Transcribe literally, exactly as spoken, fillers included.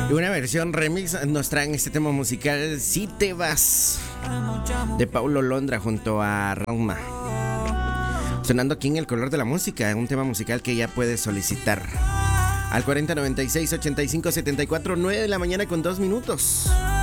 Y una versión remix nos traen este tema musical Si te vas, de Paulo Londra junto a Roma. Sonando aquí en El Color de la Música, un tema musical que ya puedes solicitar al cuarenta noventa y seis ochenta y cinco setenta y cuatro, nueve de la mañana con dos minutos.